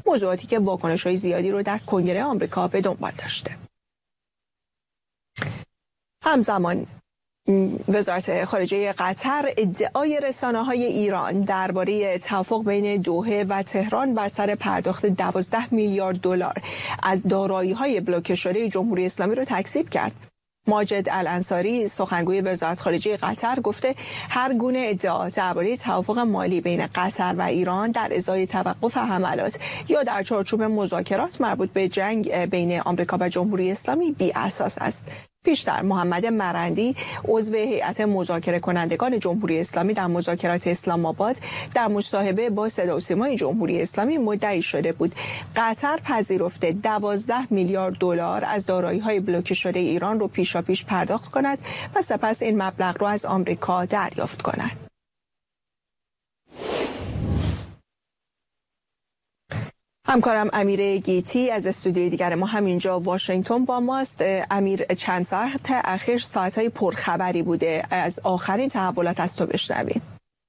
موضوعاتی که واکنش‌های زیادی رو در کنگره آمریکا به دنبال داشته. همزمان وزارت خارجه قطر ادعای رسانه‌های ایران درباره توافق بین دوحه و تهران بر سر پرداخت 12 میلیارد دلار از دارایی‌های بلوکه شده جمهوری اسلامی رو تکذیب کرد. ماجد الانصاری سخنگوی وزارت خارجه قطر گفته هر گونه ادعا درباره توافق مالی بین قطر و ایران در ازای توقف حملات یا در چارچوب مذاکرات مربوط به جنگ بین آمریکا و جمهوری اسلامی بی اساس است. پیشتر محمد مرندی عضو هیئت مذاکره کنندگان جمهوری اسلامی در مذاکرات اسلام آباد در مصاحبه با صدا و سیمای جمهوری اسلامی مدعی شده بود قطر پذیرفته 12 میلیارد دلار از دارایی‌های بلوکه شده ایران رو پیشاپیش پرداخت کند و سپس این مبلغ رو از آمریکا دریافت کند. همکارم امیر گیتی از استودیوی دیگر ما همینجا واشنگتن با ماست. امیر، چند ساعت اخیر ساعت‌های پرخبری بوده، از آخرین تحولات از تو بشنویم.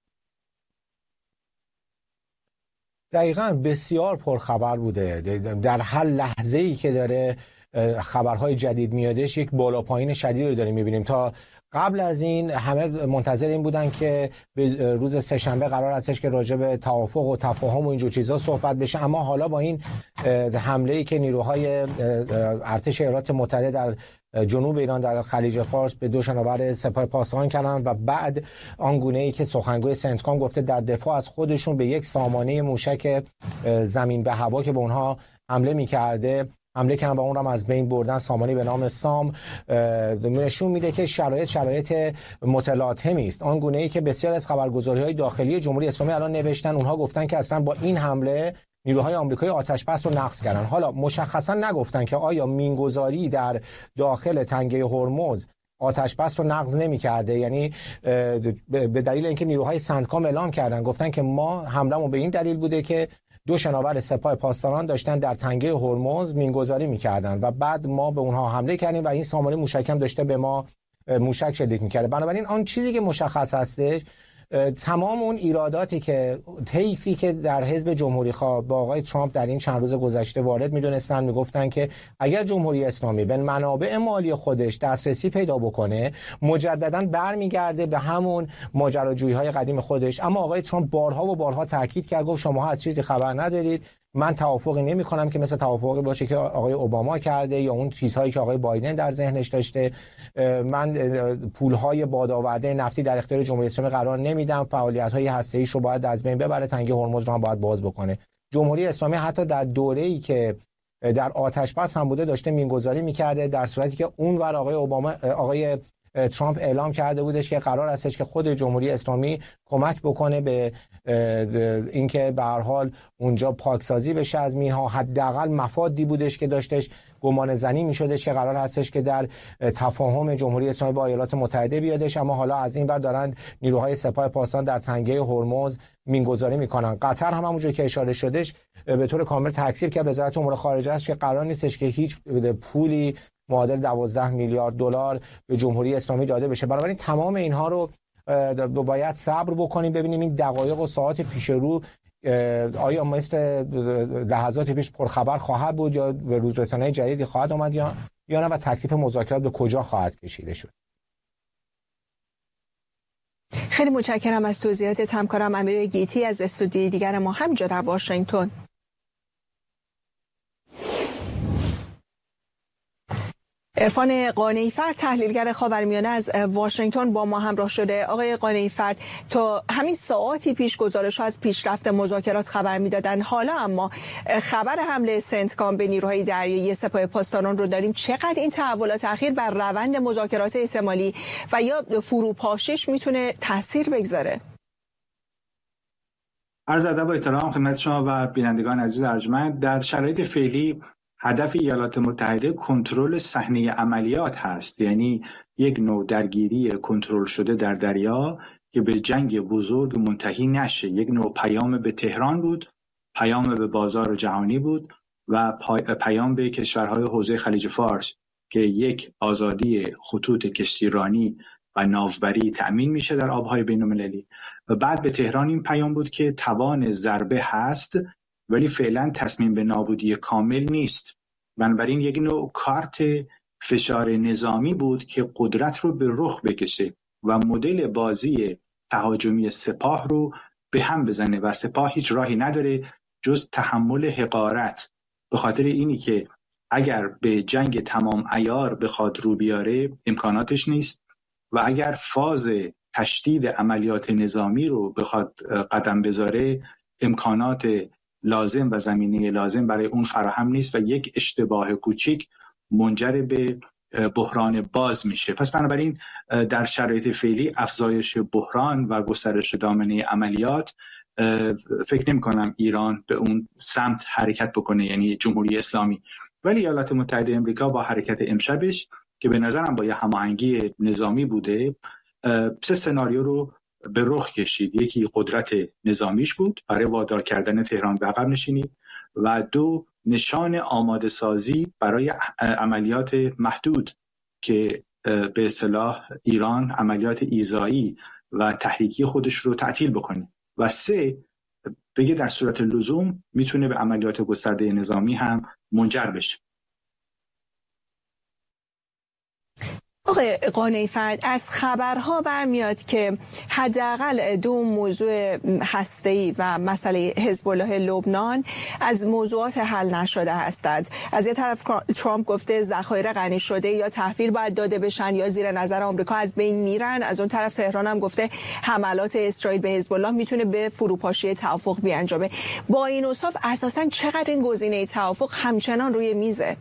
دقیقاً بسیار پرخبر بوده. در هر لحظه‌ای که داره خبرهای جدید میادش یک بالا پایین شدید رو داریم میبینیم. تا قبل از این همه منتظر این بودن که به روز سه‌شنبه قرار هستش که راجع به توافق و تفاهم و اینجور چیزا صحبت بشه، اما حالا با این حمله‌ای که نیروهای ارتش ایالات متحده در جنوب ایران در خلیج فارس به دو شناور سپاه پاسداران کردن و بعد آنگونه‌ای که سخنگوی سنتکام گفته در دفاع از خودشون به یک سامانه موشک زمین به هوا که به اونها حمله می‌کرده حمله کردن و اون را از بین بردن، سامانی به نام سام. نشون میده که شرایط متلاطمی است. آن گونه‌ای که بسیار از خبرگزاری‌های داخلی جمهوری اسلامی الان نوشتن، اونها گفتن که اصلا با این حمله نیروهای آمریکایی آتش‌بس رو نقض کردن. حالا مشخصا نگفتن که آیا مینگذاری در داخل تنگه هرمز آتش‌بس رو نقض نمی‌کرده، یعنی به دلیل اینکه نیروهای سنتکام اعلام کردن، گفتن که ما حمله‌مون به این دلیل بوده که دو شناور سپاه پاسداران داشتن در تنگه هرمز مینگذاری می‌کردن و بعد ما به اونها حمله کردیم و این سامانه موشک هم داشته به ما موشک شلیک می‌کرده. بنابراین آن چیزی که مشخص هستش، تمام اون ایراداتی که طیفی که در حزب جمهوری خواه با آقای ترامپ در این چند روز گذشته وارد می‌دونستن، میگفتن که اگر جمهوری اسلامی به منابع مالی خودش دسترسی پیدا بکنه مجددا برمیگرده به همون ماجراجویی‌های قدیم خودش. اما آقای ترامپ بارها و بارها تاکید کرد، گفت شماها از چیزی خبر ندارید، من توافقی نمی‌کنم که مثل توافقی باشه که آقای اوباما کرده یا اون چیزهایی که آقای بایدن در ذهنش داشته. من پول‌های بادآورده نفتی در اختیار جمهوری اسلامی قرار نمیدم، فعالیت‌های هسته‌ایش رو باید از بین ببره، تنگه هرمز رو هم باید باز بکنه. جمهوری اسلامی حتی در دوره‌ای که در آتش‌بس هم بوده داشته مینگذاری می‌کرده، در صورتی که اونور آقای ترامپ اعلام کرده بودش که قرار هستش که خود جمهوری اسلامی کمک بکنه به اینکه به هر حال اونجا پاکسازی بشه از مینها. حداقل مفادی بودش که داشتش گمان زنی میشدش که قرار هستش که در تفاهم جمهوری اسلامی با ایالات متحده بیادش، اما حالا از این ور دارن نیروهای سپاه پاسداران در تنگه هرمز مینگذاری میکنن. قطر هم همونجوری که اشاره شدش به طور کامل تکذیب کرد وزارت امور خارجه است که قرار نیستش که هیچ پولی معادل 12 میلیارد دلار به جمهوری اسلامی داده بشه. بنابراین تمام اینها رو باید صبر بکنیم ببینیم این دقایق و ساعات پیش رو آیا مثل لحظات پیش پرخبر خواهد بود یا به روزرسانه‌های جدیدی خواهد آمد یا نه و تکلیف مذاکرات به کجا خواهد کشیده شد. خیلی متشکرم از توضیحات همکارم امیر گیتی از استودیوی دیگر ما همینجا در واشنگتن. عرفان قانعی‌فر تحلیلگر خاورمیانه از واشنگتن با ما همراه شده. آقای قانعی‌فر، تا همین ساعاتی پیش گزارش‌ها از پیشرفت مذاکرات خبر می‌دادن، حالا اما خبر حمله سنتکام به نیروهای دریایی سپاه پاسداران رو داریم. چقدر این تحولات اخیر بر روند مذاکرات احتمالی و یا فروپاشیش میتونه تاثیر بگذاره؟ عرض ادب و احترام خدمت شما و بینندگان عزیز ارجمند. در شرایط فعلی هدف ایالات متحده کنترل صحنه عملیات هست، یعنی یک نوع درگیری کنترل شده در دریا که به جنگ بزرگ منتهی نشه. یک نوع پیام به تهران بود، پیام به بازار جهانی بود و پیام به کشورهای حوزه خلیج فارس که یک آزادی خطوط کشتیرانی و ناوبری تأمین میشه در آبهای بین‌المللی. و بعد به تهران این پیام بود که توان ضربه هست ولی فعلا تصمیم به نابودی کامل نیست. بنابراین یک نوع کارت فشار نظامی بود که قدرت رو به رخ بکشه و مدل بازی تهاجمی سپاه رو به هم بزنه و سپاه هیچ راهی نداره جز تحمل حقارت، به خاطر اینی که اگر به جنگ تمام عیار بخواد رو بیاره امکاناتش نیست و اگر فاز تشدید عملیات نظامی رو بخواد قدم بذاره امکانات لازم و زمینه لازم برای اون فراهم نیست و یک اشتباه کوچیک منجر به بحران باز میشه. پس بنابراین در شرایط فعلی افزایش بحران و گسترش دامنه عملیات فکر نمی کنم ایران به اون سمت حرکت بکنه، یعنی جمهوری اسلامی. ولی ایالات متحده امریکا با حرکت امشبش که به نظرم با یه هماهنگی نظامی بوده 3 سناریو رو به رخ کشید. یکی قدرت نظامیش بود برای وادار کردن تهران به عقب نشینی و 2 نشان آماده سازی برای عملیات محدود که به اصطلاح ایران عملیات ایذایی و تحریکی خودش رو تعطیل بکنه و 3 بگه در صورت لزوم میتونه به عملیات گسترده نظامی هم منجر بشه. آقای قانعی‌فرد، از خبرها برمیاد که حداقل 2 موضوع هسته‌ای و مسئله حزب الله لبنان از موضوعات حل نشده هستند. از یه طرف ترامپ گفته ذخایر غنی شده یا تحویل باید داده بشن یا زیر نظر آمریکا از بین میرن. از اون طرف تهران هم گفته حملات اسرائیل به حزب الله میتونه به فروپاشی توافق بیانجامه. با این اوصاف اساساً چقدر این گزینه توافق همچنان روی میزه؟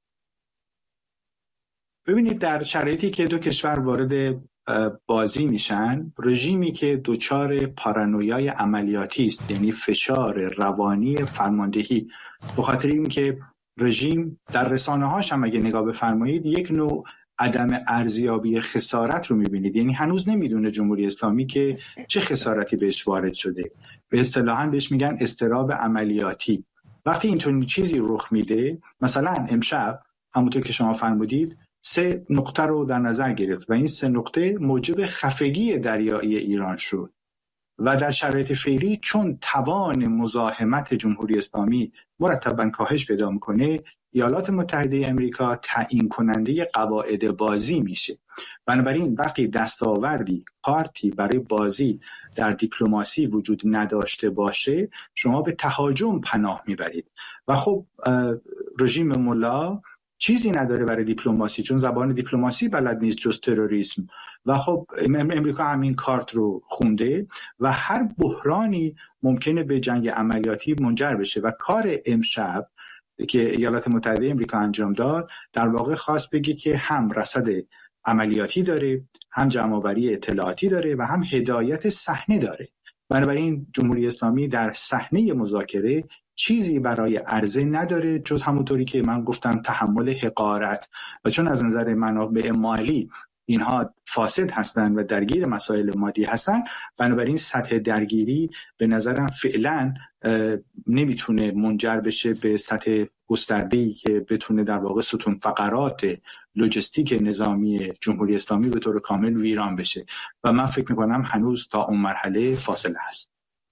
ببینید در شرایطی که 2 کشور وارد بازی میشن، رژیمی که دچار پارانویای عملیاتی است، یعنی فشار روانی فرماندهی، به خاطر اینکه رژیم در رسانه‌هاش هم اگه نگاه بفرمایید یک نوع عدم ارزیابی خسارت رو میبینید. یعنی هنوز نمیدونه جمهوری اسلامی که چه خسارتی بهش وارد شده. به اصطلاحاً بهش میگن اضطراب عملیاتی. وقتی اینطور چیزی رخ میده، مثلا امشب همونطور که شما فرمودید 3 نقطه رو در نظر گرفت و این 3 نقطه موجب خفگی دریایی ایران شد و در شرایط فعلی چون توان مزاحمت جمهوری اسلامی مرتباً کاهش پیدا میکنه، ایالات متحده امریکا تعیین کننده قواعد بازی میشه. بنابراین وقتی دستاوردی کارتی برای بازی در دیپلماسی وجود نداشته باشه شما به تهاجم پناه میبرید و خب رژیم ملا چیزی نداره برای دیپلماسی، چون زبان دیپلماسی بلد نیست جز تروریسم و خب امریکا همین کارت رو خونده و هر بحرانی ممکنه به جنگ عملیاتی منجر بشه و کار امشب که ایالات متحده امریکا انجام داد در واقع خواست بگه که هم رصد عملیاتی داره، هم جمع‌آوری اطلاعاتی داره و هم هدایت صحنه داره. بنابراین جمهوری اسلامی در صحنه مذاکره چیزی برای عرضه نداره جز همونطوری که من گفتم تحمل حقارت و چون از نظر منابع مالی اینها فاسد هستند و درگیر مسائل مادی هستند، بنابراین سطح درگیری به نظرم فعلا نمیتونه منجر بشه به سطح گسترده‌ای که بتونه در واقع ستون فقرات لوجستیک نظامی جمهوری اسلامی به طور کامل ویران بشه و من فکر میکنم هنوز تا اون مرحله فاصله هست.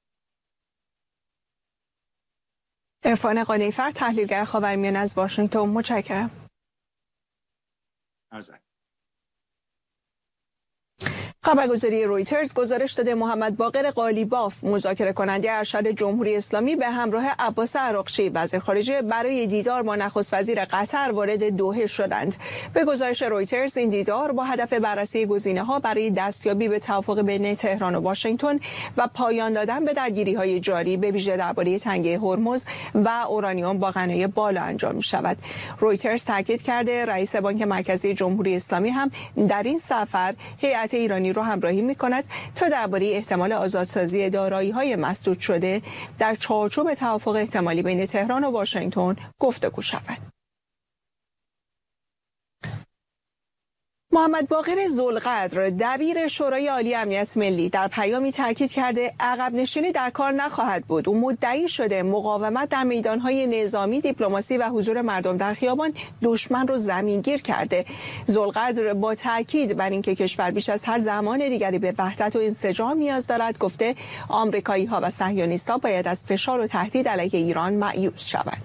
عرفان قانعی‌فرد، تحلیلگر خاورمیانه از واشنگتن، متشکرم. خبرگزاری رویترز گزارش داده محمد باقر قالیباف، مذاکره کننده ارشد جمهوری اسلامی، به همراه عباس عراقچی وزیر خارجه برای دیدار با نخست وزیر قطر وارد دوحه شدند. به گزارش رویترز این دیدار با هدف بررسی گزینه‌ها برای دستیابی به توافق بین تهران و واشنگتن و پایان دادن به درگیری‌های جاری به ویژه درباره تنگه هرمز و اورانیوم با غنای بالا انجام می‌شود. رویترز تاکید کرده رئیس بانک مرکزی جمهوری اسلامی هم در این سفر هیئت ایرانی رو همراهی می‌کند تا درباره احتمال آزادسازی دارایی‌های مسدود شده در چارچوب توافق احتمالی بین تهران و واشنگتن گفتگو شود. محمد باقر ذوالقدر دبیر شورای عالی امنیت ملی در پیامی تاکید کرده عقب نشینی در کار نخواهد بود. او مدعی شده مقاومت در میدانهای نظامی، دیپلماسی و حضور مردم در خیابان دشمن رو زمینگیر کرده. ذوالقدر با تاکید بر اینکه کشور بیش از هر زمان دیگری به وحدت و انسجام نیاز دارد گفته آمریکایی‌ها و صهیونیست‌ها باید از فشار و تهدید علیه ایران مأیوس شود.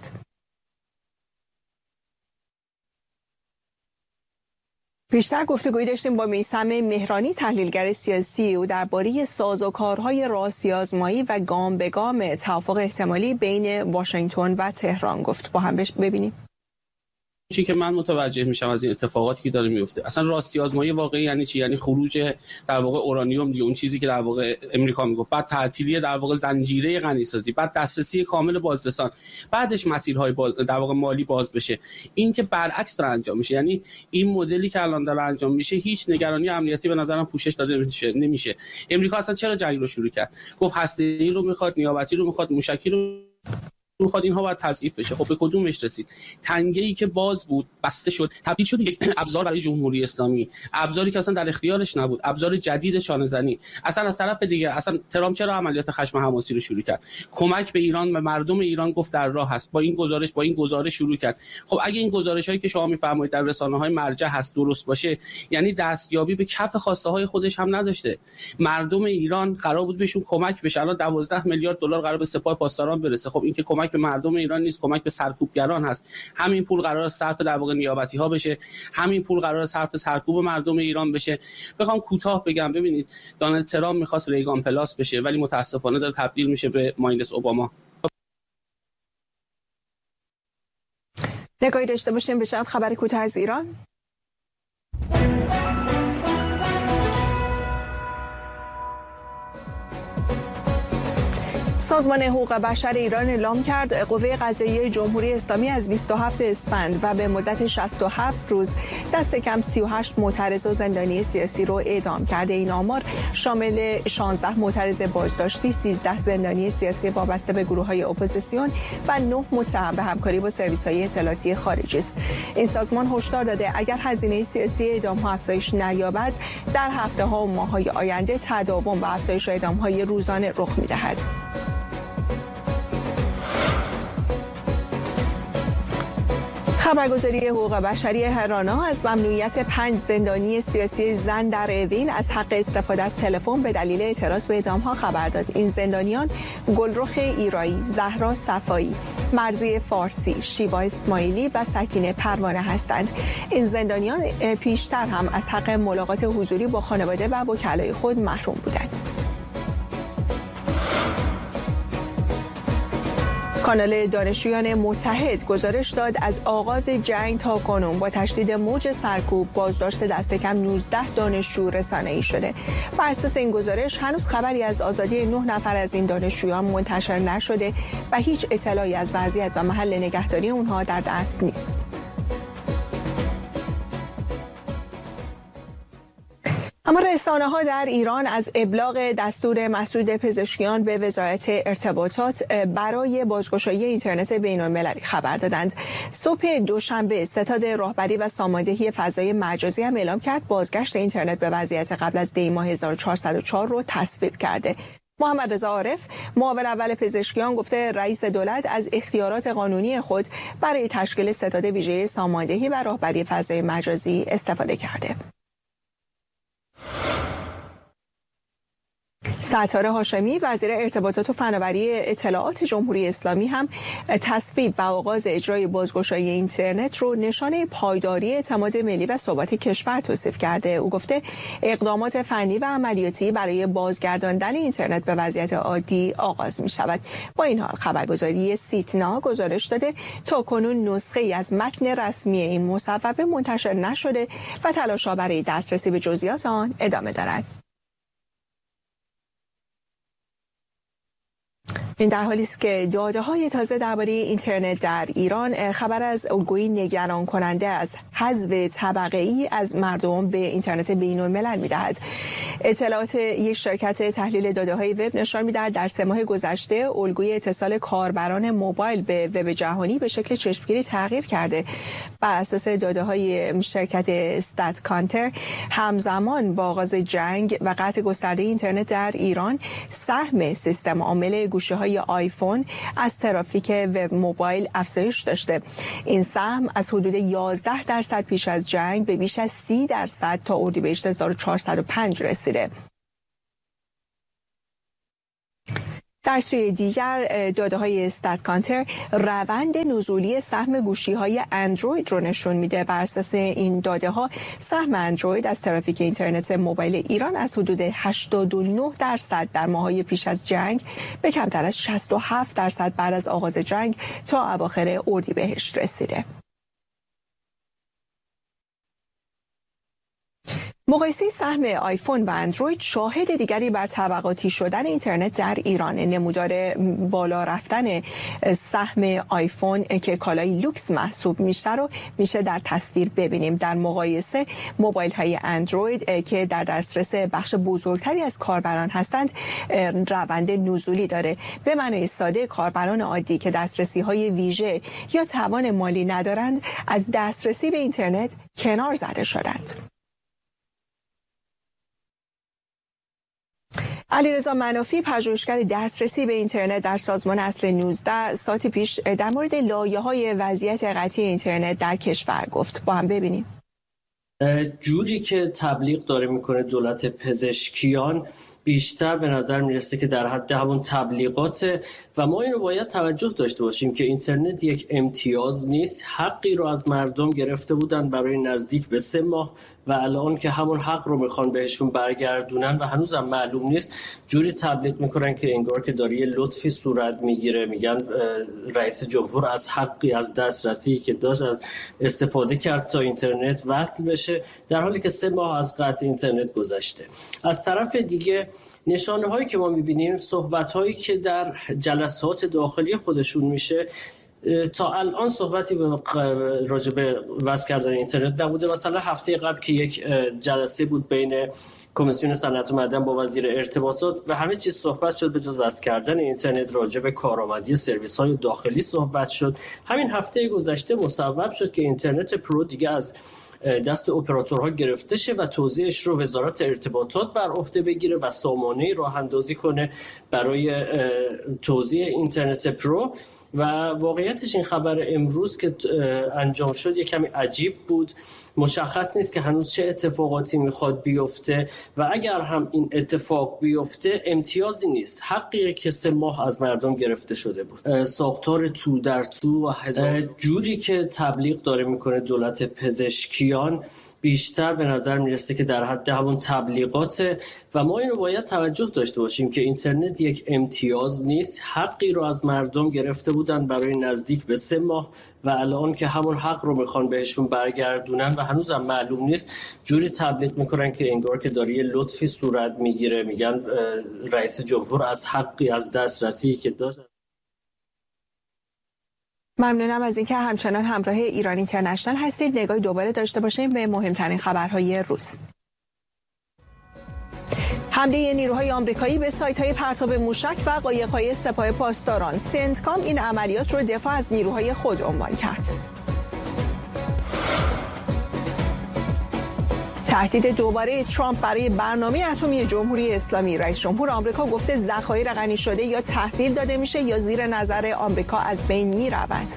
بیشتر گفتگویی داشتیم با میثم مهرانی، تحلیلگر سیاسی. او درباره سازوکارهای راستی آزمایی و گام به گام توافق احتمالی بین واشنگتن و تهران گفت. با هم ببینیم. چی که من متوجه میشم از این اتفاقاتی که داره میفته، اصلا راستی آزمایی واقعی یعنی چی؟ یعنی خروج در واقع اورانیوم دیگه، اون چیزی که در واقع امریکا میگفت، بعد تعطیلی در واقع زنجیره غنیسازی، بعد دسترسی کامل بازرسان، بعدش مسیرهای در واقع مالی باز بشه. این که برعکس داره انجام میشه، یعنی این مدلی که الان داره انجام میشه هیچ نگرانی امنیتی به نظرم پوشش داده نمیشه. امریکا اصلا چرا جنگ رو شروع کرد؟ گفت هسته‌ای رو میخواد، نیابتی رو میخواد، موشکی رو میخواد، اینها باید تضعیف بشه. خب به کدومش رسید؟ تنگه‌ای که باز بود بسته شد، تبدیل شد یک ابزار برای جمهوری اسلامی، ابزاری که اصلا در اختیارش نبود، ابزار جدید چانه‌زنی. اصلا از طرف دیگه اصلا ترامپ چرا عملیات خشم حماسی رو شروع کرد؟ کمک به ایران و مردم ایران گفت در راه هست، با این گزارش شروع کرد. خب اگه این گزارش‌هایی که شما می‌فرمایید در رسانه‌های مرجع هست درست باشه، یعنی دستیابی به کف خواسته‌های خودش هم نداشته. مردم ایران قرار بود بهشون کمک بشه، الان 12 میلیارد دلار قرار به سپاه پاسداران برسه. خب این که کمک به مردم ایران نیست، کمک به سرکوبگران هست. همین پول قرار صرف در واقع نیابتی ها بشه، همین پول قرار صرف سرکوب مردم ایران بشه. بخوام کوتاه بگم، ببینید دونالد ترامپ می‌خواست ریگان پلاس بشه، ولی متاسفانه داره تبدیل میشه به مایلس اوباما. نگاهی داشته باشیم به چند خبر کوتاه از ایران. سازمان حقوق بشر ایران اعلام کرد قوه قضاییه جمهوری اسلامی از 27 اسفند و به مدت 67 روز دست کم 38 معترض و زندانی سیاسی رو اعدام کرده. این آمار شامل 16 معترض بازداشتی، 13 زندانی سیاسی وابسته به گروه‌های اپوزیسیون و 9 متهم به همکاری با سرویس‌های اطلاعاتی خارجی است. این سازمان هشدار داده اگر هزینه سیاسی اعدام‌ها افزایش نیابد، در هفته‌ها و ماه‌های آینده تداوم و افزایش اعدام‌های روزانه رخ می‌دهد. خبرگزاری حقوق بشری هرانا از ممنوعیت 5 زندانی سیاسی زن در اوین از حق استفاده از تلفن به دلیل اعتراض به اعدام‌ها خبر داد. این زندانیان گلرخ ایرایی، زهرا صفایی، مرضی فارسی، شیوا اسماعیلی و سکینه پروانه هستند. این زندانیان پیشتر هم از حق ملاقات حضوری با خانواده و وکلای خود محروم بودند. کانال دانشجویان متحد گزارش داد از آغاز جنگ تا کنون با تشدید موج سرکوب بازداشت دست کم 19 دانشجو رسانه‌ای شده. بر اساس این گزارش هنوز خبری از آزادی 9 نفر از این دانشجویان منتشر نشده و هیچ اطلاعی از وضعیت و محل نگهداری اونها در دست نیست. اما رسانه‌ها در ایران از ابلاغ دستور مسعود پزشکیان به وزارت ارتباطات برای بازگشایی اینترنت بین‌المللی خبر دادند. صبح دوشنبه ستاد راهبری و ساماندهی فضای مجازی هم اعلام کرد بازگشت اینترنت به وضعیت قبل از دی ماه 1404 رو تصویب کرده. محمد رضا عارف، معاون اول پزشکیان، گفته رئیس دولت از اختیارات قانونی خود برای تشکیل ستاد ویژه ساماندهی و راهبری فضای مجازی استفاده کرده. ستار هاشمی، وزیر ارتباطات و فناوری اطلاعات جمهوری اسلامی، هم تصویب و آغاز اجرای بازگشایی اینترنت رو نشانه پایداری اعتماد ملی و ثبات کشور توصیف کرده. او گفته اقدامات فنی و عملیاتی برای بازگرداندن اینترنت به وضعیت عادی آغاز می شود. با این حال خبرگزاری سیتنا گزارش داده تاکنون نسخه‌ای از متن رسمی این مصوبه منتشر نشده و تلاش‌ها برای دسترسی به جزئیات آن ادامه دارد. این در حالی است که داده‌های تازه درباره اینترنت در ایران خبر از الگویی نگران کننده از حذف طبقه‌ای از مردم به اینترنت بین‌الملل می‌دهد. اطلاعات یک شرکت تحلیل داده‌های وب نشان می‌دهد در 3 ماه گذشته الگوی اتصال کاربران موبایل به وب جهانی به شکل چشمگیری تغییر کرده. بر اساس داده‌های شرکت استات کانتر، همزمان با آغاز جنگ و قطع گسترده اینترنت در ایران، سهم سیستم عامل گوشی‌های آیفون از ترافیک وب موبایل افزایش داشته. این سهم از حدود 11% پیش از جنگ به بیش از 30% تا اردیبهشت 1405 رسیده. در سوی دیگر داده‌های استات کانتر روند نزولی سهم گوشی‌های اندروید رو نشون میده. بر اساس این داده‌ها سهم اندروید از ترافیک اینترنت موبایل ایران از حدود 89% در ماه‌های پیش از جنگ به کمتر از 67% بعد از آغاز جنگ تا اواخر اردیبهشت رسیده. مقایسه سهم آیفون و اندروید شاهد دیگری بر طبقاتی شدن اینترنت در ایران. نمودار بالا رفتن سهم آیفون که کالای لوکس محسوب میشه رو میشه در تصویر ببینیم. در مقایسه موبایل های اندروید که در دسترس بخش بزرگتری از کاربران هستند روند نزولی داره. به معنای ساده کاربران عادی که دسترسی های ویژه یا توان مالی ندارند از دسترسی به اینترنت کنار زده شدند. علیرضا منافی، پژوهشگر دسترسی به اینترنت در سازمان اصل 19 ساعت پیش در مورد لایه‌های وضعیت قطعی اینترنت در کشور گفت. با هم ببینیم. جوری که تبلیغ داره میکنه دولت پزشکیان بیشتر به نظر میرسه که در حد همون تبلیغات و ما اینو باید توجه داشته باشیم که اینترنت یک امتیاز نیست. حقی رو از مردم گرفته بودن برای نزدیک به 3 ماه و الان که همون حق رو میخوان بهشون برگردونن و هنوزم معلوم نیست. جوری تبلیغ میکنن که انگار که داره یه لطفی صورت میگیره. میگن رئیس جمهور از حقی از دسترسی که داشت از استفاده کرد تا اینترنت وصل بشه، در حالی که 3 ماه از قطع اینترنت گذشته. از طرف دیگه نشانه هایی که ما میبینیم، صحبت هایی که در جلسات داخلی خودشون میشه، تا الان صحبتی راجع به وصل کردن اینترنت نبوده. مثلا هفته قبل که یک جلسه بود بین کمیسیون صنعت و معدن با وزیر ارتباطات و همه چیز صحبت شد به جز وصل کردن اینترنت. راجع به کارآمدی سرویس های داخلی صحبت شد. همین هفته گذشته مصوب شد که اینترنت پرو دیگه از دست اپراتورها گرفته شه و توزیعش رو وزارت ارتباطات بر عهده بگیره و سامانه‌ای راه اندازی کنه برای توزیع اینترنت پرو. و واقعیتش این خبر امروز که انجام شد یک کمی عجیب بود. مشخص نیست که هنوز چه اتفاقاتی میخواد بیفته و اگر هم این اتفاق بیفته امتیازی نیست، حقیه که 3 ماه از مردم گرفته شده بود. ساختار تو در تو و جوری که تبلیغ داره میکنه دولت پزشکیان بیشتر به نظر میرسه که در حد همون تبلیغات و ما اینو باید توجه داشته باشیم که اینترنت یک امتیاز نیست. حقی رو از مردم گرفته بودن برای نزدیک به 3 ماه و الان که همون حق رو میخوان بهشون برگردونن و هنوزم معلوم نیست. جوری تبلیغ میکنن که انگار که داره یه لطفی صورت میگیره. میگن رئیس جمهور از حقی از دسترسی که داشت. ممنونم از اینکه همچنان همراه ایران اینترنشنال هستید. نگاهی دوباره داشته باشیم به مهمترین خبرهای روز. حمله نیروهای آمریکایی به سایت‌های پرتاب موشک و قایق‌های سپاه پاسداران. سنتکام این عملیات رو دفاع از نیروهای خود عنوان کرد. تهدید دوباره ترامپ برای برنامه اتمی جمهوری اسلامی. رئیس جمهور آمریکا گفته ذخایر غنی شده یا تحویل داده میشه یا زیر نظر آمریکا از بین میرود.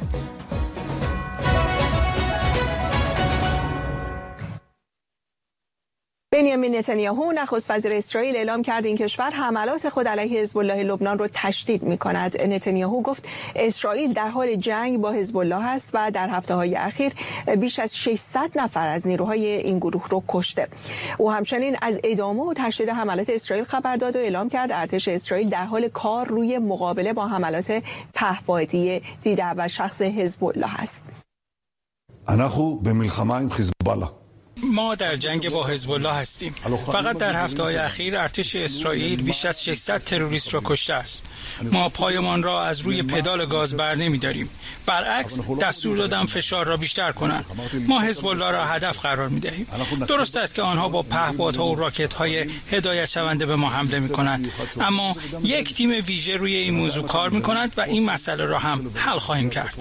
بنیامین نتانیاهو نخست وزیر اسرائیل اعلام کرد این کشور حملات خود علیه حزب الله لبنان را تشدید می‌کند. نتانیاهو گفت اسرائیل در حال جنگ با حزب الله است و در هفته‌های اخیر بیش از 600 نفر از نیروهای این گروه را کشته. او همچنین از ادامه و تشدید حملات اسرائیل خبر داد و اعلام کرد ارتش اسرائیل در حال کار روی مقابله با حملات پهپادی دیده و شخص حزب الله است. אנחנו במלחמה עם חיזבאללה. ما در جنگ با حزب الله هستیم. فقط در هفته‌های اخیر ارتش اسرائیل بیش از 600 تروریست را کشته است. ما پایمان را از روی پدال گاز بر نمی‌داریم. برعکس دستور دادم فشار را بیشتر کنند. ما حزب الله را هدف قرار می‌دهیم. درست است که آنها با پهپادها و راکت‌های هدایت شونده به ما حمله می‌کنند، اما یک تیم ویژه روی این موضوع کار می‌کند و این مسئله را هم حل خواهیم کرد.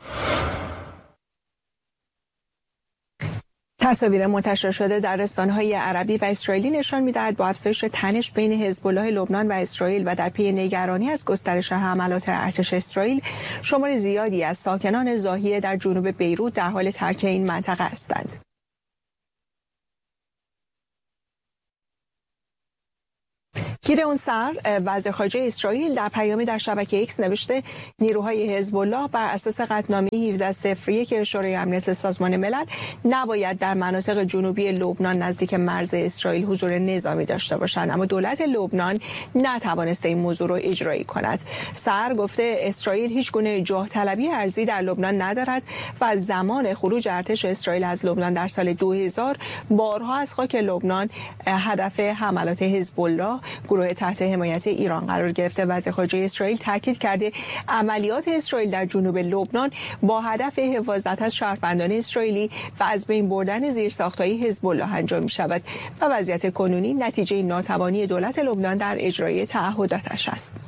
تصاویر منتشر شده در رسانه‌های عربی و اسرائیلی نشان می‌دهد با افزایش تنش بین حزب الله لبنان و اسرائیل و در پی نگرانی از گسترش حملات ارتش اسرائیل، شمار زیادی از ساکنان ضاحیه در جنوب بیروت در حال ترک این منطقه هستند. گیدئون سعر وزیر خارجه اسرائیل در پیامی در شبکه ایکس نوشته نیروهای حزب الله بر اساس قطعنامه 1701 شورای امنیت سازمان ملل نباید در مناطق جنوبی لبنان نزدیک مرز اسرائیل حضور نظامی داشته باشند، اما دولت لبنان نتوانسته این موضوع را اجرایی کند. سعر گفته اسرائیل هیچ گونه جاه طلبی ارضی در لبنان ندارد و از زمان خروج ارتش اسرائیل از لبنان در سال 2000 بارها از خاک لبنان هدف حملات حزب الله گروه تحت حمایت ایران قرار گرفته. وزیر خارجه اسرائیل تاکید کرده عملیات اسرائیل در جنوب لبنان با هدف حفاظت از شهروندان اسرائیلی و از بین بردن زیرساخت‌های حزب الله انجام می‌شود و وضعیت کنونی نتیجه ناتوانی دولت لبنان در اجرای تعهداتش است.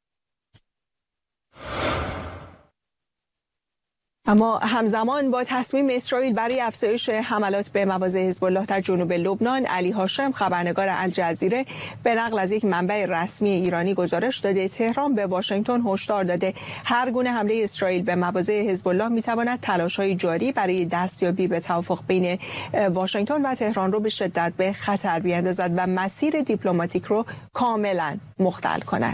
اما همزمان با تصمیم اسرائیل برای افزایش حملات به مواضع حزب الله در جنوب لبنان، علی هاشم خبرنگار الجزیره به نقل از یک منبع رسمی ایرانی گزارش داده تهران به واشنگتن هشدار داده هر گونه حمله اسرائیل به مواضع حزب الله می‌تواند تلاش‌های جاری برای دستیابی به توافق بین واشنگتن و تهران رو به شدت به خطر بیاندازد و مسیر دیپلماتیک رو کاملا مختل کند.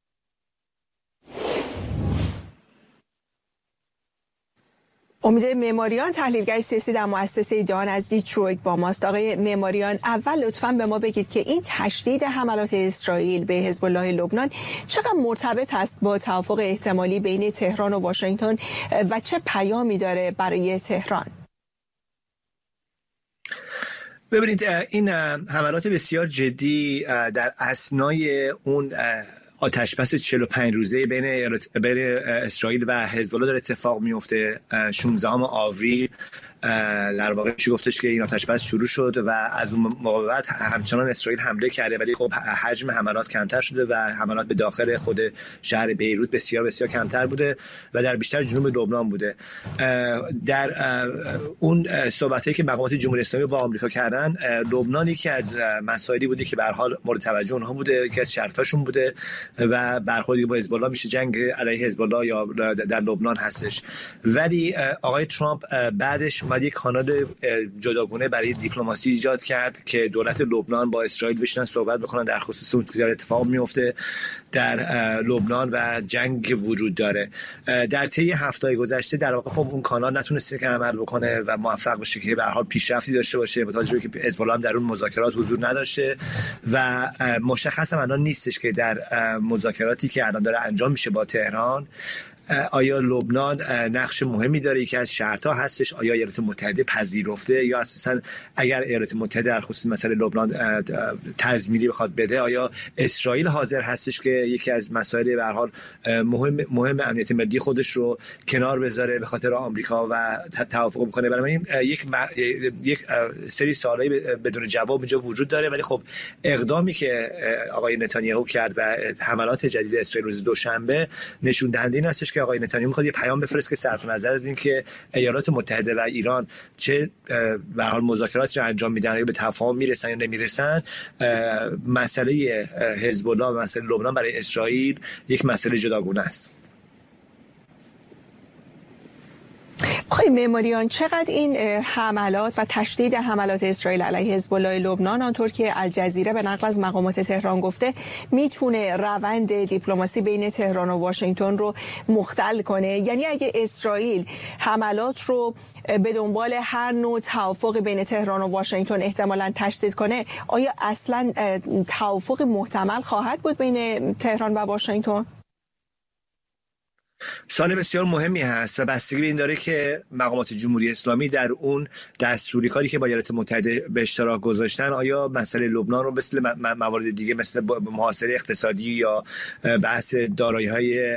امید معماریان تحلیلگر سیاسی در مؤسسه دان از دیترویت با ماست. آقای معماریان، اول لطفاً به ما بگید که این تشدید حملات اسرائیل به حزب الله لبنان چقدر مرتبط است با توافق احتمالی بین تهران و واشنگتن و چه پیامی داره برای تهران؟ ببینید، این حملات بسیار جدی در اثنای اون آتشبس 45 روزه بین اسرائیل و حزب الله داره اتفاق میفته. 16 آوریل در واقع میشه گفتش که این آتشبس شروع شد و از اون موقع بعد همچنان اسرائیل حمله کرده، ولی خب حجم حملات کمتر شده و حملات به داخل خود شهر بیروت بسیار بسیار کمتر بوده و در بیشتر جنوب لبنان بوده. در اون صحبتایی که مقامات جمهوری اسلامی با آمریکا کردن، لبنان یکی از مسائلی بوده که به هر حال مورد توجه اونها بوده، یکی از شرطاشون بوده و برخوردی با حزب الله میشه جنگ علیه حزب الله یا در لبنان هستش. ولی آقای ترامپ بعدش اومد یک کانال جداگانه برای دیپلماسی ایجاد کرد که دولت لبنان با اسرائیل بشینن صحبت بکنن در خصوص اون چیزی اتفاق میفته در لبنان و جنگ وجود داره. در طی هفته‌های گذشته در واقع خب اون کانال نتونسته که عمل بکنه و موفق بشه که به هر حال پیشرفتی داشته باشه، با توجه به که حزب الله هم در اون مذاکرات حضور نداشته و مشخص الان نیستش که در مذاکراتی که الان داره انجام میشه با تهران آیا لبنان نقش مهمی داره که از شرط‌ها هستش، آیا ایالات متحده پذیرفته یا اساسا اگر ایالات متحده در خصوص مسئله لبنان تضمینی بخواد بده، آیا اسرائیل حاضر هستش که یکی از مسائل به هر حال مهم امنیت ملی خودش رو کنار بذاره به خاطر آمریکا و توافق بکنه. برای من یک سری سوالای بدون جواب اینجا وجود داره، ولی خب اقدامی که آقای نتانیاهو کرد و حملات جدید اسرائیل روز دوشنبه نشون دهنده این هستش که آقای نتانیاهو میخواد یه پیام بفرسته که صرف نظر از این که ایالات متحده و ایران چه به هر حال مذاکراتی رو انجام میدن یا به تفاهم میرسن یا نمیرسن، مسئله حزب الله و مسئله لبنان برای اسرائیل یک مسئله جداگانه است. آقای معماریان، چقدر این حملات و تشدید حملات اسرائیل علیه حزب الله لبنان، آنطور که الجزیره به نقل از مقامات تهران گفته، میتونه روند دیپلماسی بین تهران و واشنگتن رو مختل کنه؟ یعنی اگه اسرائیل حملات رو به دنبال هر نوع توافق بین تهران و واشنگتن احتمالاً تشدید کنه، آیا اصلاً توافق محتمل خواهد بود بین تهران و واشنگتن؟ سال بسیار مهمی هست و بستگی به این داره که مقامات جمهوری اسلامی در اون دستوری کاری که با ایالات متحده به اشتراک گذاشتن آیا مسئله لبنان رو مثل موارد دیگه مثل محاصره اقتصادی یا بحث دارایی‌های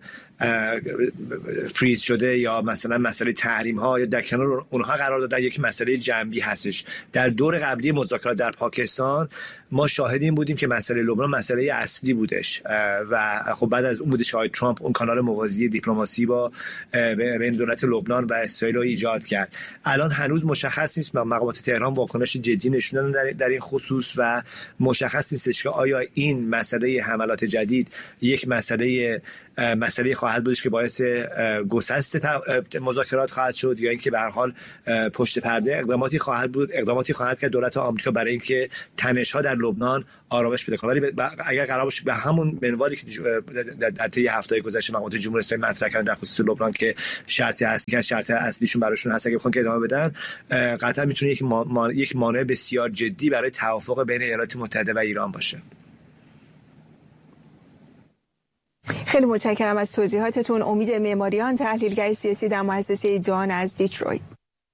فریز شده یا مثلا مسئله تحریم ها یا در کنار اونها قرار دادن، یک مسئله جنبی هستش. در دور قبلی مذاکرات در پاکستان ما شاهد این بودیم که مسئله لبنان مسئله اصلی بودش و خب بعد از اون بودش که ترامپ اون کانال موازی دیپلماسی با بین دولت لبنان و اسرائیل رو ایجاد کرد. الان هنوز مشخص نیست، مقامات تهران واکنش جدی نشون دادن در این خصوص و مشخص نیستش که آیا این مسئله حملات جدید یک مسئله خواهد بودش که باعث گسست مذاکرات خواهد شد یا اینکه به هر حال پشت پرده اقداماتی خواهد کرد دولت آمریکا برای اینکه تنش‌ها در لبنان آرامش پیدا کنه. ولی اگر قرار باشه به همون منوالی که در طی هفته‌های گذشته مقامات جمهوری اسلامی مطرح کردن در خصوص لبنان که شرط اصلیشون براشون هست اگه بخوان که ادامه بدن، قطعا میتونه یک مانع بسیار جدی برای توافق بین ایالات متحده و ایران باشه. خیلی متشکرم از توضیحاتتون. امید معماریان، تحلیلگر سیاسی در مؤسسه دان از دیترویت.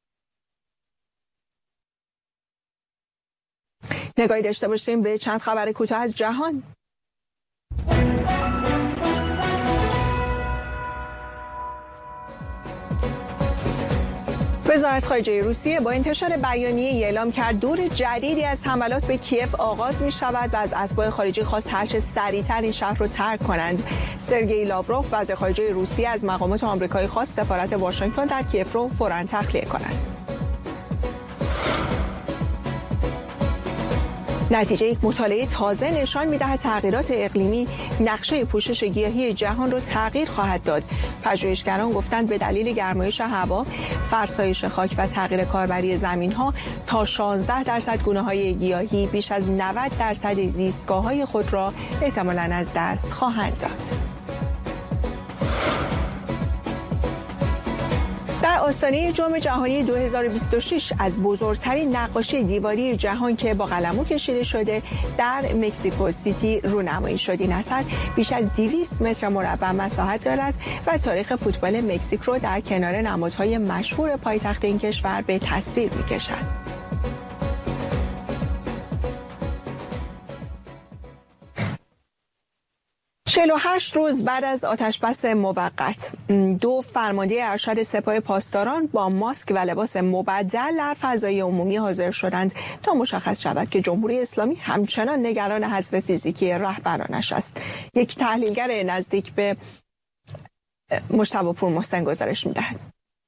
نگاهی داشته باشیم به چند خبر کوتاه از جهان. وزارت خارجه روسیه با انتشار بیانیه‌ای اعلام کرد دور جدیدی از حملات به کیف آغاز می شود و از اتباع خارجی خواست هرچه سریعتر این شهر را ترک کنند. سرگئی لاوروف وزیر خارجه روسیه از مقامات آمریکایی خواست سفارت واشنگتن در کیف را فوراً تخلیه کنند. نتیجه یک مطالعه تازه نشان می‌دهد تغییرات اقلیمی نقشه پوشش گیاهی جهان را تغییر خواهد داد. پژوهشگران گفتند به دلیل گرمایش هوا، فرسایش خاک و تغییر کاربری زمین‌ها تا 16% گونه‌های گیاهی بیش از 90% زیستگاه‌های خود را احتمالاً از دست خواهند داد. در آستانه جام جهانی 2026 از بزرگترین نقاشی دیواری جهان که با قلمو کشیده شده در مکزیکو سیتی رونمایی شد. این اثر بیش از 200 متر مربع مساحت دارد و تاریخ فوتبال مکزیک رو در کنار نمادهای مشهور پایتخت این کشور به تصویر می‌کشد. 48 روز بعد از آتشبس موقت، 2 فرمانده ارشد سپاه پاسداران با ماسک و لباس مبدل در فضای عمومی حاضر شدند تا مشخص شود که جمهوری اسلامی همچنان نگران حذف فیزیکی رهبرانش است. یک تحلیلگر نزدیک به مجتبی پورمحسن گزارش می‌دهد.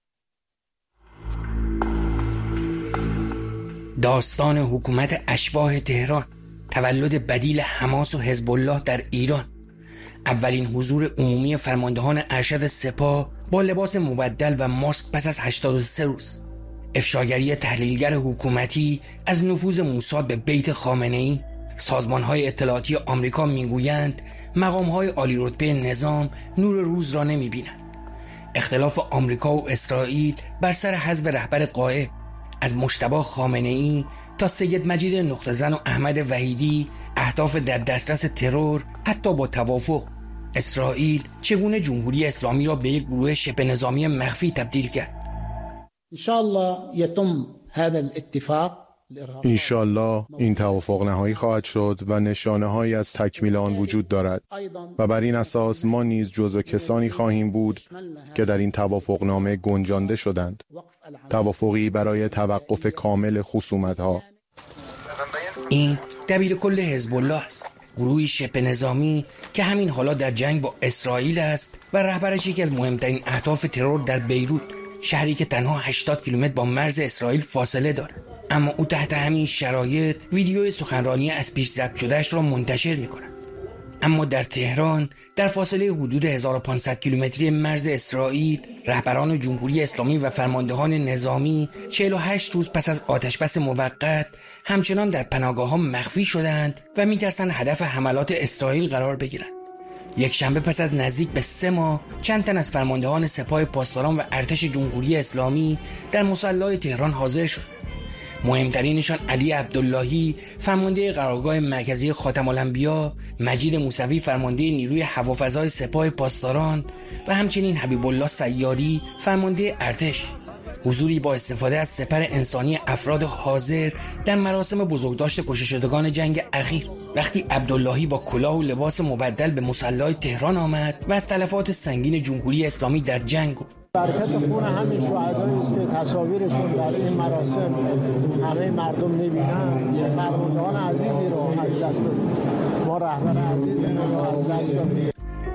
داستان حکومت اشباح تهران، تولد بدیل حماس و حزب الله در ایران، اولین حضور عمومی فرماندهان ارشد سپاه با لباس مبدل و ماسک پس از 83 روز، افشاگری تحلیلگر حکومتی از نفوذ موساد به بیت خامنه‌ای. سازمان‌های اطلاعاتی آمریکا میگویند مقام‌های عالی رتبه نظام نور روز را نمی‌بینند. اختلاف آمریکا و اسرائیل بر سر حذف رهبر غائب، از مجتبی خامنه‌ای تا سید مجید نقطه‌زن و احمد وحیدی، اهداف در دسترس ترور حتی با توافق. اسرائیل چگونه جمهوری اسلامی را به یک گروه شبه نظامی مخفی تبدیل کرد؟ انشالله این توافق نهایی خواهد شد و نشانه‌هایی از تکمیل آن وجود دارد و بر این اساس ما نیز جزو کسانی خواهیم بود که در این توافقنامه گنجانده شدند. توافقی برای توقف کامل خصومت‌ها. این دبیر کل حزب الله است، گروهی شبه نظامی که همین حالا در جنگ با اسرائیل است و رهبرش یکی از مهمترین اهداف ترور در بیروت، شهری که تنها 80 کیلومتر با مرز اسرائیل فاصله دارد. اما او تحت همین شرایط ویدیوی سخنرانی از پیش ضبط شده‌اش را منتشر می‌کند. اما در تهران، در فاصله حدود 1500 کیلومتری مرز اسرائیل، رهبران جمهوری اسلامی و فرماندهان نظامی 48 روز پس از آتشبس موقت همچنان در پناهگاه‌ها مخفی شدند و می‌ترسند هدف حملات اسرائیل قرار بگیرند. یک شنبه پس از نزدیک به 3 ماه، چند تن از فرماندهان سپاه پاسداران و ارتش جمهوری اسلامی در مصلی تهران حاضر شد. مهمترینشان علی عبداللهی فرمانده قرارگاه مرکزی خاتم الانبیا، مجید موسوی فرمانده نیروی هوافضای سپاه پاسداران و همچنین حبیب الله سیاری فرمانده ارتش. حضوری با استفاده از سپر انسانی افراد حاضر در مراسم بزرگداشت کشته شدگان جنگ اخیر. وقتی عبداللهی با کلاه و لباس مبدل به مصلی تهران آمد و از تلفات سنگین جمهوری اسلامی در جنگ گفت: برکت خون همین شهدایی است که تصاویرشون در این مراسم همه مردم می‌بینن. فرماندهان عزیزی رو از دست دادیم، ما رهبر عزیزی رو از دست دادیم.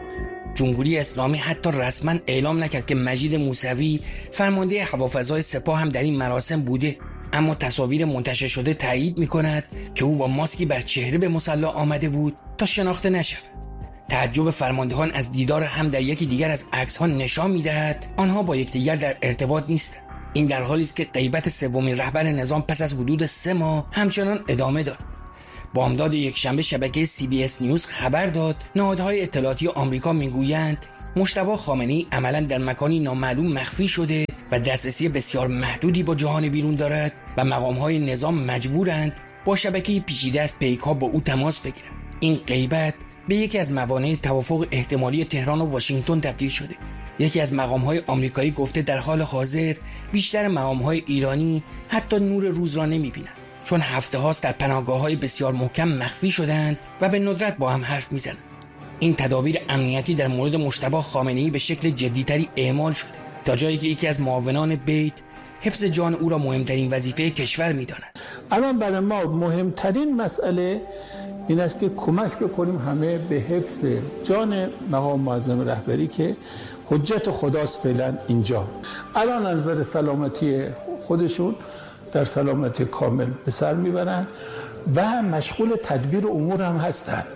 جمهوری اسلامی حتی رسما اعلام نکرد که مجید موسوی فرمانده هوافضای سپاه هم در این مراسم بوده، اما تصاویر منتشر شده تایید می‌کند که او با ماسکی بر چهره به مصلی آمده بود تا شناخته نشود. تعجب فرماندهان از دیدار هم در یکی دیگر از عکس‌ها نشان می‌دهد آنها با یکدیگر در ارتباط نیستند. این در حالی است که غیبت سومین رهبر نظام پس از حدود 3 ماه همچنان ادامه دارد. بامداد یکشنبه شبکه CBS نیوز خبر داد نهادهای اطلاعاتی آمریکا میگویند مجتبی خامنه‌ای عملاً در مکانی نامعلوم مخفی شده و دسترسی بسیار محدودی با جهان بیرون دارد و مقام‌های نظام مجبورند با شبکه پیچیده از پیک‌ها با او تماس بگیرند. این غیبت به یکی از موانع توافق احتمالی تهران و واشنگتن تبدیل شده. یکی از مقام‌های آمریکایی گفته در حال حاضر بیشتر مقام‌های ایرانی حتی نور روز را نمی‌بینند، چون هفته هاست در پناهگاه‌های بسیار محکم مخفی شدند و به ندرت با هم حرف می‌زنند. این تدابیر امنیتی در مورد مجتبی خامنه‌ای به شکل جدی‌تری اعمال شده تا جایی که یکی از معاونان بیت حفظ جان او را مهمترین وظیفه کشور می‌داند. الان برای ما مهمترین مسئله این است که کمک بکنیم همه به حفظ جان مقام معظم رهبری که حجت خداست فعلا اینجا. الان از نظر سلامتی خودشون در سلامتی کامل به سر میبرن و مشغول تدبیر امور هم هستن.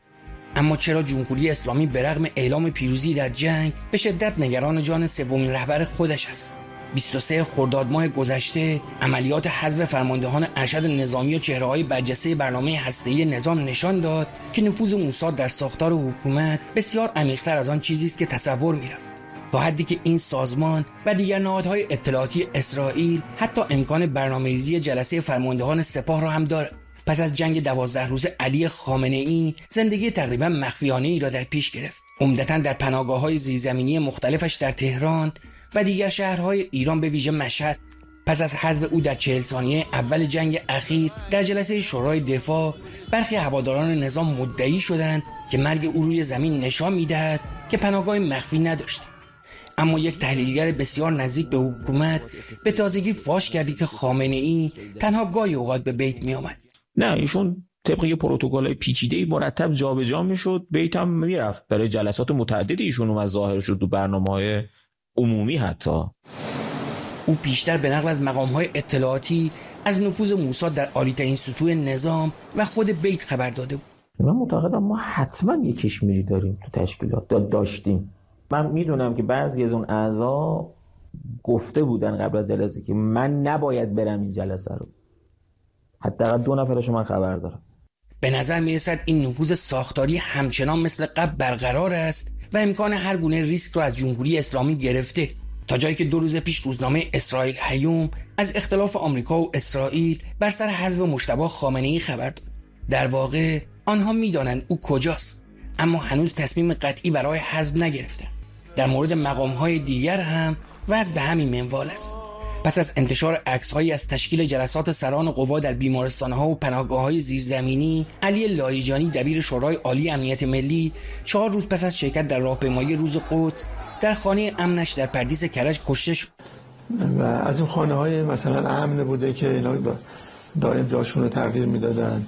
اما چرا جمهوری اسلامی به رغم اعلام پیروزی در جنگ به شدت نگران جان سومین رهبر خودش است؟ 23 خرداد ماه گذشته عملیات حذف فرماندهان ارشد نظامی و چهره‌های برجسته برنامه هسته‌ای نظام نشان داد که نفوذ موساد در ساختار حکومت بسیار عمیق‌تر از آن چیزی است که تصور می‌رفت، تا حدی که این سازمان و دیگر نهادهای اطلاعاتی اسرائیل حتی امکان برنامه‌ریزی جلسه فرماندهان سپاه را هم دارد. پس از جنگ 12 روزه علی خامنه‌ای زندگی تقریبا مخفیانه‌ای را در پیش گرفت، عمدتاً در پناهگاه‌های زیرزمینی مختلفش در تهران و دیگر شهرهای ایران به ویژه مشهد. پس از حذف او در 40 ثانیه اول جنگ اخیر در جلسه شورای دفاع، برخی هواداران نظام مدعی شدند که مرگ او روی زمین نشان می‌دهد که پناهگاه مخفی نداشت. اما یک تحلیلگر بسیار نزدیک به حکومت به تازگی فاش کردی که خامنه‌ای تنها گاهی اوقات به بیت می‌آمد. نه، ایشون طبق یه پروتکل پیچیده‌ای مرتب جابجا می‌شد، بیت هم میرفت برای جلسات متعددی. ایشون از ظاهر شد تو برنامه‌های عمومی. حتی او پیشتر به نقل از مقام‌های اطلاعاتی از نفوذ موساد در عالی‌ترین سطوح نظام و خود بیت خبر داده بود. من معتقدم ما حتما یک کشمیری داریم تو تشکیلات، داشتیم. من میدونم که بعضی از اون اعضا گفته بودن قبل از جلسه که من نباید برم این جلسه رو. حداقل 2 نفرش من خبر دارم. به نظر میرسد این نفوذ ساختاری همچنان مثل قبل برقرار است و امکان هر گونه ریسک را از جمهوری اسلامی گرفته، تا جایی که 2 روز پیش روزنامه اسرائیل هیوم از اختلاف آمریکا و اسرائیل بر سر حذف مجتبی خامنه‌ای خبر داد. در واقع آنها میدانند او کجاست، اما هنوز تصمیم قطعی برای حذف نگرفتند. در مورد مقام‌های دیگر هم وضع به همین منوال است. پس از انتشار عکس‌هایی از تشکیل جلسات سران قوا در بیمارستان‌ها و پناهگاه‌های زیرزمینی، علی لاریجانی دبیر شورای عالی امنیت ملی 4 روز پس از شرکت در راهپیمایی روز قدس در خانه امنش در پردیس کرج کشته شد. و از اون خانه‌های مثلا امن بوده که اینا دائم جاشون رو تغییر میدادن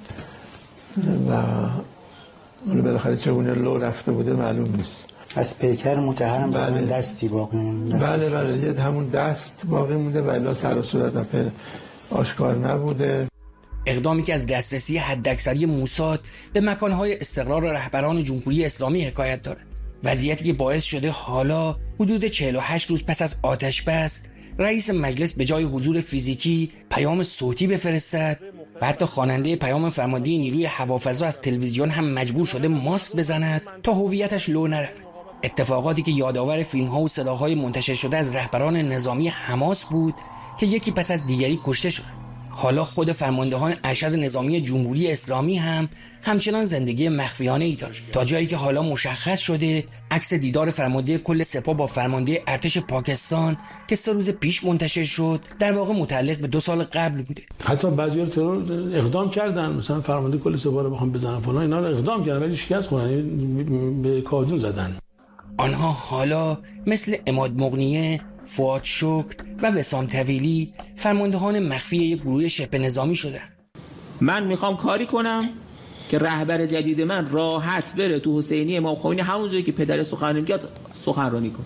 و اون بالاخره چگونه لو رفته بوده معلوم نیست. از پیکر متحرم بله. دستی باقی مونده. بله یه همون دست باقی مونده و الا سر و صورت آشکار نبوده. اقدامی که از دسترسی حداکثری موساد به مکانهای استقرار رهبران جمهوری اسلامی حکایت دارد. وضعیتی که باعث شده حالا حدود 48 روز پس از آتش‌بس رئیس مجلس به جای حضور فیزیکی پیام صوتی بفرستد و حتی خواننده پیام فرمانده نیروی هوافضا از تلویزیون هم مجبور شده ماسک بزند تا هویتش لو نرود. اتفاقاتی که یادآور فیلم‌ها و صداهای منتشر شده از رهبران نظامی حماس بود که یکی پس از دیگری کشته شد. حالا خود فرماندهان ارشد نظامی جمهوری اسلامی هم همچنان زندگی مخفیانه ای داشت، تا جایی که حالا مشخص شده عکس دیدار فرمانده کل سپاه با فرمانده ارتش پاکستان که 3 روز پیش منتشر شد در واقع متعلق به 2 سال قبل بوده. حتی بعضی‌ها ترور اقدام کردن، مثلا فرمانده کل سپاه رو بخوام بزنن فلان، اینا رو اقدام کردن ولی شکست خوردن، به کادون زدن. آنها حالا مثل عماد مغنیه، فؤاد شکر و وسام طویلی فرماندهان مخفی یک گروه شبه نظامی شدن. من میخوام کاری کنم که رهبر جدید من راحت بره تو حسینی امام خمینی همون جایی که پدر سخنرانی می‌کرد سخنرانی کنه.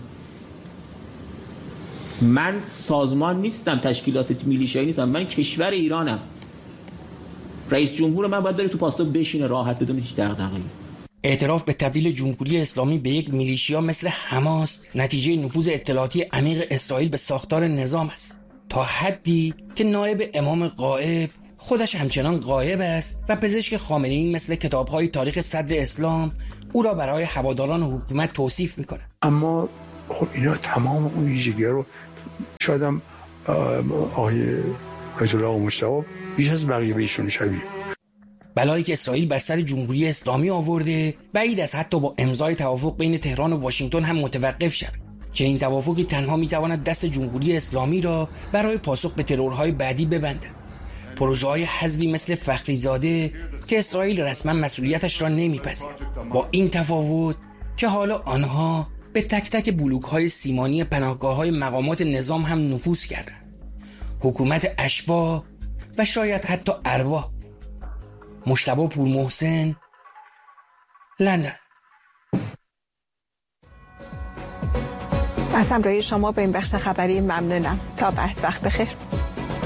من سازمان نیستم، تشکیلات میلیشیایی نیستم، من کشور ایرانم. رئیس جمهور من باید بره تو پاستو بشینه راحت بدون هیچ دغدغه‌ای. اعتراف به تبدیل جمهوری اسلامی به یک میلیشیا مثل حماس نتیجه نفوذ اطلاعاتی عمیق اسرائیل به ساختار نظام است، تا حدی که نایب امام غائب خودش همچنان غایب است و پزشک خامنه‌ای مثل کتاب‌های تاریخ صدر اسلام او را برای هواداران حکومت توصیف می‌کنه. اما خب اینا تمام اون ویژگی‌ها رو شاید هم آقای آیت الله مجتبی بیش از بقیه بهشون شبیه. بلایی که اسرائیل بر سر جمهوری اسلامی آورده بعید است حتی با امضای توافق بین تهران و واشنگتن هم متوقف شود. چنین توافقی تنها می‌تواند دست جمهوری اسلامی را برای پاسخ به ترورهای بعدی ببندد. پروژه‌های حزبی مثل فخریزاده که اسرائیل رسما مسئولیتش را نمی‌پذیرد، با این تفاوت که حالا آنها به تک تک بلوک‌های سیمانی پناهگاه‌های مقامات نظام هم نفوذ کردند. حکومت اشباح و شاید حتی ارواح. مجتبی پورمحسن، لندن. از همراهی شما به این بخش خبری ممنونم. تا بعد، وقت بخیر.